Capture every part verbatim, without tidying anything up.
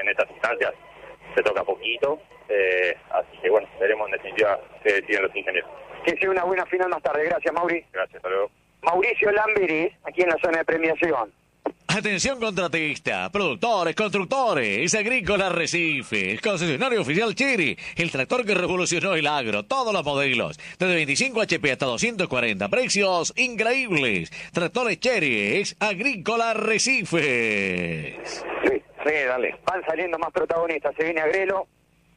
en estas instancias se toca poquito, eh, así que bueno, veremos en definitiva qué deciden los ingenieros. Que sea una buena final más tarde. Gracias, Mauri. Gracias, hasta luego. Mauricio Lamberis, aquí en la zona de premiación. Atención contratista, productores, constructores, agrícolas Arrecifes, concesionario oficial Chery, el tractor que revolucionó el agro, todos los modelos, desde veinticinco H P hasta doscientos cuarenta, precios increíbles. Tractores Chery, es agrícola Arrecifes. Sí, sí, dale. Van saliendo más protagonistas, se viene Agrelo,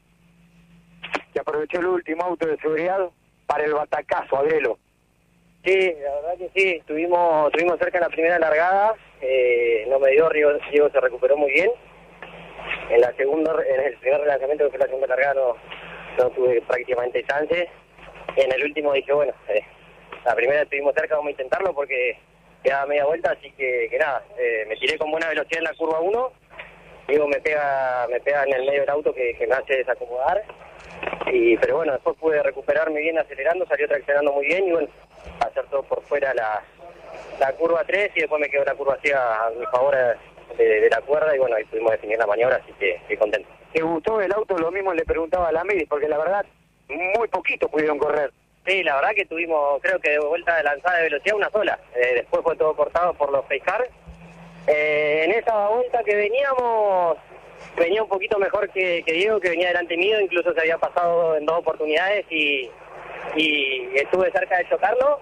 que aprovechó el último auto de seguridad para el batacazo, Agrelo. Sí, la verdad que sí, estuvimos, estuvimos cerca en la primera largada, eh, no me dio, Diego, Diego se recuperó muy bien. En la segunda, en el primer relanzamiento que fue la segunda largada no, no tuve prácticamente chance. En el último dije, bueno, eh, la primera estuvimos cerca, vamos a intentarlo porque quedaba media vuelta, así que, que nada, eh, me tiré con buena velocidad en la curva uno, Diego me pega, me pega en el medio del auto que, que me hace desacomodar, y, pero bueno, después pude recuperarme bien acelerando, salió traccionando muy bien y bueno, hacer todo por fuera la, la curva tres y después me quedó la curva así a mi favor de, de la cuerda y bueno, ahí pudimos definir la maniobra, así que, que contento. ¿Te gustó el auto? Lo mismo le preguntaba a Lamberis, porque la verdad, muy poquito pudieron correr. Sí, la verdad que tuvimos, creo que de vuelta de lanzada de velocidad una sola, eh, después fue todo cortado por los face cars. Eh, en esa vuelta que veníamos, venía un poquito mejor que, que Diego, que venía delante mío, incluso se había pasado en dos oportunidades y... y estuve cerca de chocarlo,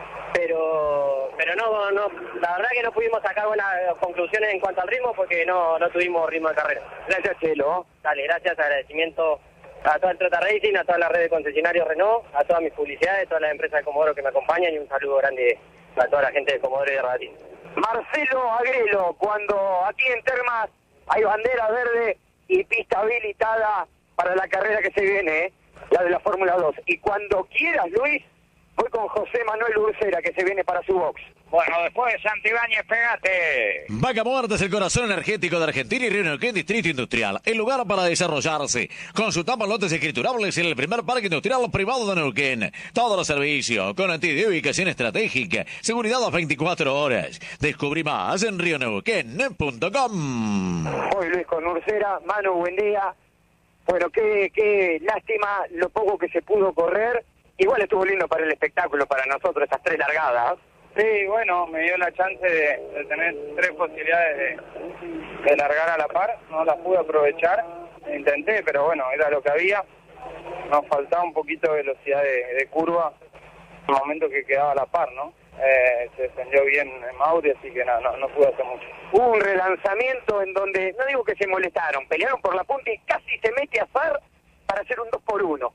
pero pero no, no, la verdad que no pudimos sacar buenas conclusiones en cuanto al ritmo porque no, no tuvimos ritmo de carrera. Gracias, Chelo. Dale, gracias, agradecimiento a todo el Trota Racing, a toda la red de concesionarios Renault, a todas mis publicidades, a todas las empresas de Comodoro que me acompañan y un saludo grande a toda la gente de Comodoro y de Rabatín. Marcelo Agrelo, cuando aquí en Termas hay bandera verde y pista habilitada para la carrera que se viene, ¿eh? La de la Fórmula dos. Y cuando quieras, Luis, voy con José Manuel Ursera, que se viene para su box. Bueno, después de Santibáñez, pegate. Vaca Muerta es el corazón energético de Argentina y Río Neuquén Distrito Industrial. El lugar para desarrollarse. Consultamos lotes escriturables en el primer parque industrial privado de Neuquén. Todos los servicios, con de ubicación estratégica, seguridad a las veinticuatro horas. Descubrí más en río neuquén punto com. Hoy Luis con Ursera. Manu, buen día. Bueno, qué, qué lástima lo poco que se pudo correr. Igual estuvo lindo para el espectáculo, para nosotros, estas tres largadas. Sí, bueno, me dio la chance de, de tener tres posibilidades de, de largar a la par. No las pude aprovechar. Intenté, pero bueno, era lo que había. Nos faltaba un poquito de velocidad de, de curva en el momento que quedaba a la par, ¿no? Eh, se defendió bien Mauri, así que no, no, no pude hacer mucho. Hubo un relanzamiento en donde, no digo que se molestaron, pelearon por la punta y casi se mete a Far para hacer un dos por uno.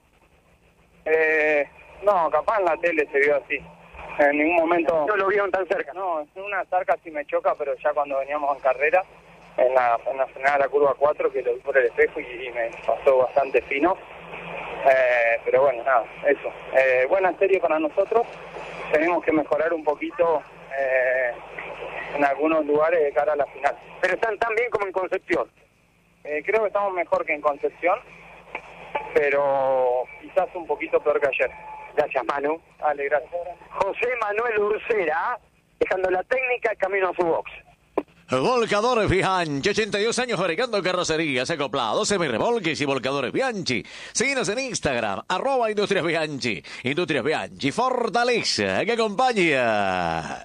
Eh, no, capaz en la tele se vio así. En ningún momento... No lo vieron tan cerca. No, en una zarca sí me choca, pero ya cuando veníamos en carrera, en la, en la frenada de la curva cuatro, que lo vi por el espejo y, y me pasó bastante fino. Eh, pero bueno, nada, eso. Eh, buena serie para nosotros. Tenemos que mejorar un poquito eh, en algunos lugares de cara a la final. Pero están tan bien como en Concepción. Eh, creo que estamos mejor que en Concepción, pero quizás un poquito peor que ayer. Gracias, Manu. Dale, gracias. José Manuel Ursera, dejando la técnica camino a su box. Volcadores Bianchi, ochenta y dos años fabricando carrocerías, acoplados, semirremolques y volcadores Bianchi. Síguenos en Instagram, arroba Industrias Bianchi. Industrias Bianchi, fortaleza que acompaña.